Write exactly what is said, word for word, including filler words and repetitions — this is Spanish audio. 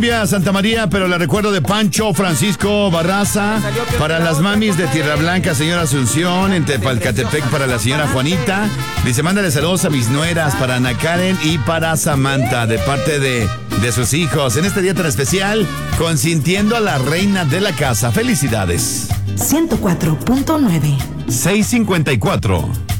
Santa María, pero la recuerdo de Pancho Francisco Barraza. Para las mamis de Tierra Blanca, señora Asunción. En Tepalcatepec, para la señora Juanita. Dice, mándale saludos a mis nueras, para Ana Karen y para Samantha, de parte de, de sus hijos. En este día tan especial, consintiendo a la reina de la casa. Felicidades. ciento cuatro punto nueve. seiscientos cincuenta y cuatro.